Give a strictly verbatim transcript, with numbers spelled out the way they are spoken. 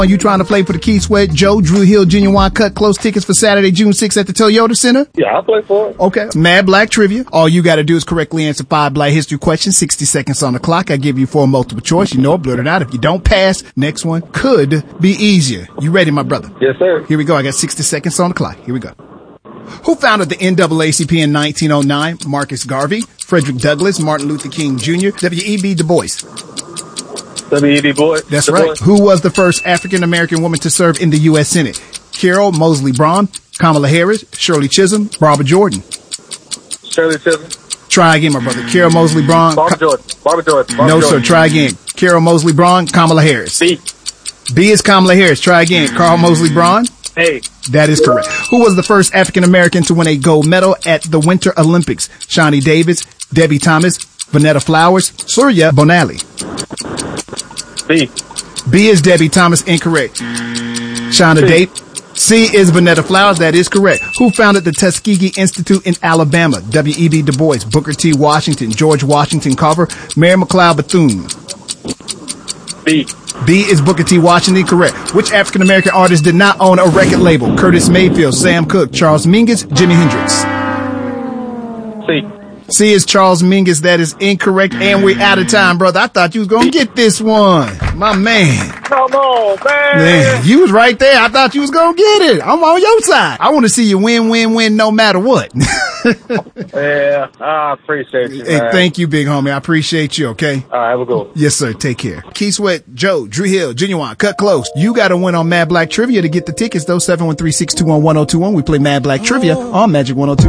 Are you trying to play for the Keith Sweat, Joe, Drew Hill, Genuine Cut Close tickets for Saturday, June sixth at the Toyota Center? Yeah, I'll play for it. Okay. Mad Black Trivia. All you got to do is correctly answer five Black history questions, sixty seconds on the clock. I give you four multiple choice. You know it, blurt it out. If you don't pass, next one could be easier. You ready, my brother? Yes, sir. Here we go. I got sixty seconds on the clock. Here we go. Who founded the N double A C P in nineteen oh nine? Marcus Garvey, Frederick Douglass, Martin Luther King Junior, W E B Du Bois. W E B Boy. That's Du right. Bois. Who was the first African-American woman to serve in the U S Senate? Carol Moseley Braun, Kamala Harris, Shirley Chisholm, Barbara Jordan. Shirley Chisholm. Try again, my brother. Carol Moseley Braun. Barbara Jordan. Barbara Jordan. Barbara No, Jordan. sir. Try again. Carol Moseley Braun, Kamala Harris. B. B is Kamala Harris. Try again. Carl Moseley Braun. A. That is correct. Who was the first African-American to win a gold medal at the Winter Olympics? Shawnee Davis, Debbie Thomas, Vanetta Flowers, Surya Bonali. B. B is Debbie Thomas. Incorrect. Shawnee Davis. C is Vanetta Flowers. That is correct. Who founded the Tuskegee Institute in Alabama? W E B Du Bois, Booker T. Washington, George Washington Carver, Mary McLeod Bethune. B. B is Booker T. Washington. Correct. Which African-American artist did not own a record label? Curtis Mayfield, Sam Cooke, Charles Mingus, Jimi Hendrix. C. C is Charles Mingus. That is incorrect. And we're out of time, brother. I thought you was going to get this one. My man. Come on, man. Man, you was right there. I thought you was going to get it. I'm on your side. I want to see you win, win, win no matter what. Yeah, I appreciate you, Hey, man. thank you, big homie. I appreciate you, okay? All right, have a good one. Yes, sir. Take care. Keith Sweat, Joe, Drew Hill, Genuine, Cut Close. You got to win on Mad Black Trivia to get the tickets, though. seven one three, six two one, one oh two one. We play Mad Black Trivia on Magic one oh two.